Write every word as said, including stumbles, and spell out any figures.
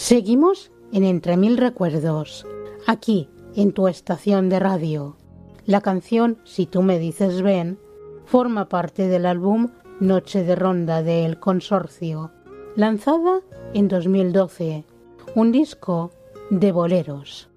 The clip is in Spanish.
Seguimos en Entre Mil Recuerdos, aquí en tu estación de radio. La canción Si tú me dices ven forma parte del álbum Noche de Ronda de El Consorcio, lanzada en dos mil doce, un disco de boleros.